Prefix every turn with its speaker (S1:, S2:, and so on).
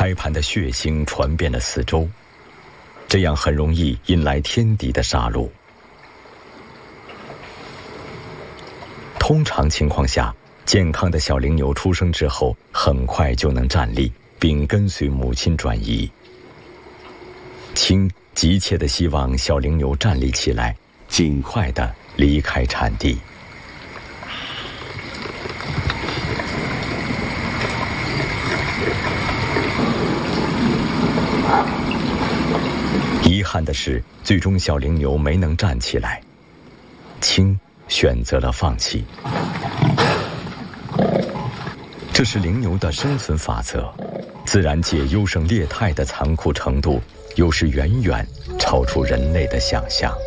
S1: 胎盘的血腥传遍了四周，这样很容易引来天敌的杀戮。通常情况下，健康的小羚牛出生之后很快就能站立，并跟随母亲转移。青急切地希望小羚牛站立起来，尽快地离开产地。遗憾的是，最终小羚牛没能站起来，青选择了放弃。这是羚牛的生存法则，自然界优胜劣汰的残酷程度，有时远远超出人类的想象。